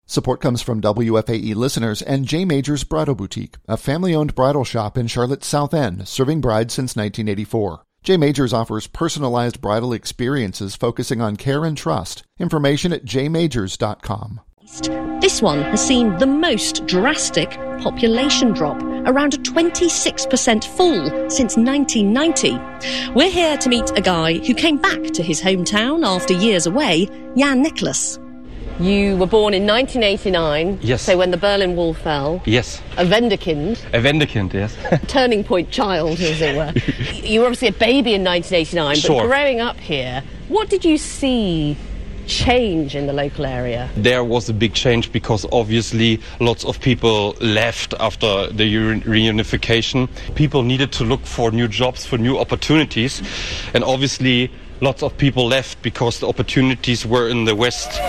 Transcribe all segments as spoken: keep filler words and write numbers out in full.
Support comes from W F A E listeners and J. Majors Bridal Boutique, a family-owned bridal shop in Charlotte's South End, serving brides since nineteen eighty-four. J. Majors offers personalized bridal experiences focusing on care and trust. Information at j majors dot com. This one has seen the most drastic population drop, around a twenty-six percent fall since nineteen ninety. We're here to meet a guy who came back to his hometown after years away, Jan Nicholas. You were born in nineteen eighty-nine. Yes. So when the Berlin Wall fell. Yes. A Wendekind. A Wendekind, yes. Turning point child, as it were. You were obviously a baby in nineteen eighty-nine, but sure. Growing up here, what did you see change in the local area? There was a big change because obviously lots of people left after the reunification. People needed to look for new jobs, for new opportunities, and obviously lots of people left because the opportunities were in the West.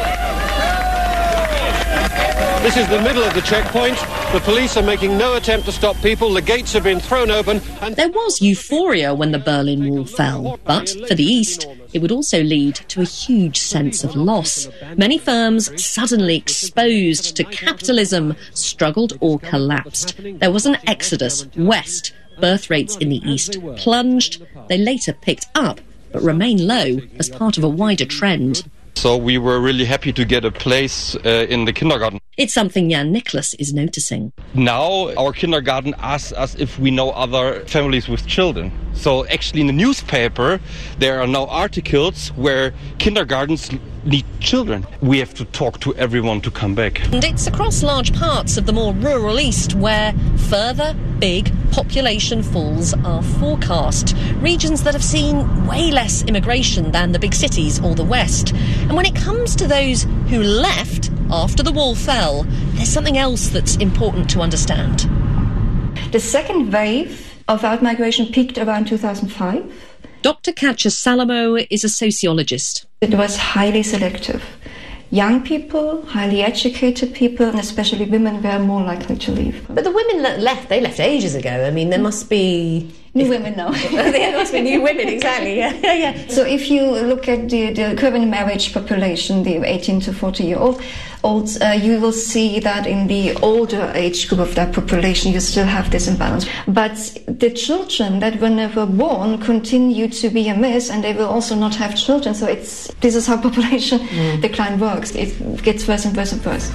This is the middle of the checkpoint. The police are making no attempt to stop people. The gates have been thrown open. And there was euphoria when the Berlin Wall fell, but for the East, it would also lead to a huge sense of loss. Many firms suddenly exposed to capitalism struggled or collapsed. There was an exodus west. Birth rates in the East plunged. They later picked up, but remain low as part of a wider trend. So we were really happy to get a place uh, in the kindergarten. It's something Jan Nicholas is noticing. Now our kindergarten asks us if we know other families with children. So actually in the newspaper there are now articles where kindergartens need children. We have to talk to everyone to come back. And it's across large parts of the more rural East where further big population falls are forecast. Regions that have seen way less immigration than the big cities or the West. And when it comes to those who left after the wall fell, there's something else that's important to understand. The second wave of outmigration peaked around two thousand five. Doctor Katja Salamo is a sociologist. It was highly selective. Young people, highly educated people, and especially women were more likely to leave. But the women that left, they left ages ago. I mean, there must be... New women now. There must be new women, exactly, yeah, yeah, yeah. So if you look at the, the current marriage population, the eighteen to forty year old, olds, uh, you will see that in the older age group of that population, you still have this imbalance. But the children that were never born continue to be amiss, and they will also not have children. So it's this is how population mm. decline works. It gets worse and worse and worse.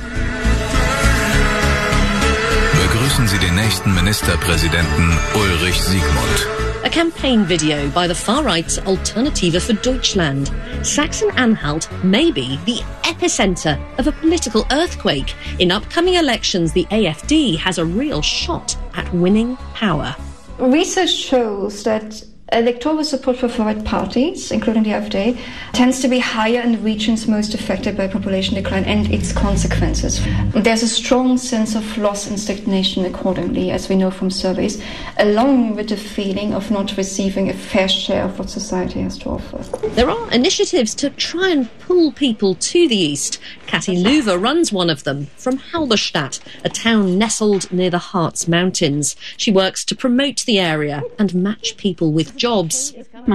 Begrüßen Sie den nächsten Ministerpräsidenten Ulrich Siegmund. A campaign video by the far-right Alternative für Deutschland. Sachsen-Anhalt may be the epicenter of a political earthquake. In upcoming elections, the A F D has a real shot at winning power. Research shows that electoral support for far-right parties, including the A F D, tends to be higher in the regions most affected by population decline and its consequences. There's a strong sense of loss and stagnation accordingly, as we know from surveys, along with the feeling of not receiving a fair share of what society has to offer. There are initiatives to try and pull people to the east. Kathy Luver runs one of them from Halberstadt, a town nestled near the Harz Mountains. She works to promote the area and match people with jobs.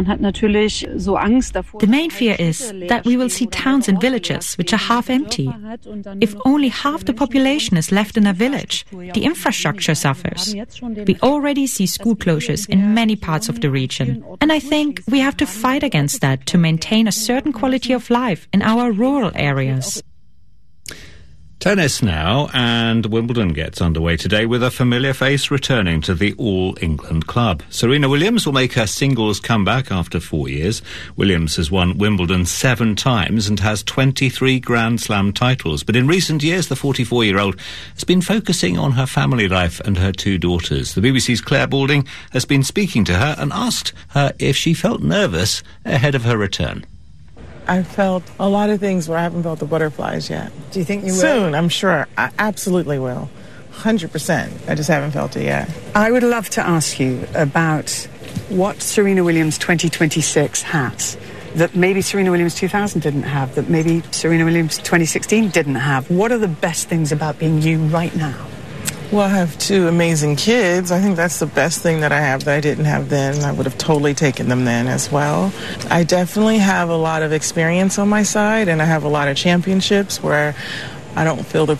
The main fear is that we will see towns and villages which are half empty. If only half the population is left in a village, the infrastructure suffers. We already see school closures in many parts of the region. And I think we have to fight against that to maintain a certain quality of life in our rural areas. Tennis now, and Wimbledon gets underway today with a familiar face returning to the All England club. Serena Williams will make her singles comeback after four years. Williams has won Wimbledon seven times and has twenty-three Grand Slam titles. But in recent years, the forty-four-year-old has been focusing on her family life and her two daughters. The B B C's Claire Balding has been speaking to her and asked her if she felt nervous ahead of her return. I felt a lot of things where I haven't felt the butterflies yet. Do you think you will? Soon, I'm sure. I absolutely will. one hundred percent. I just haven't felt it yet. I would love to ask you about what Serena Williams twenty twenty-six has that maybe Serena Williams two thousand didn't have, that maybe Serena Williams twenty sixteen didn't have. What are the best things about being you right now? Well, I have two amazing kids. I think that's the best thing that I have that I didn't have then. I would have totally taken them then as well. I definitely have a lot of experience on my side, and I have a lot of championships where I don't feel the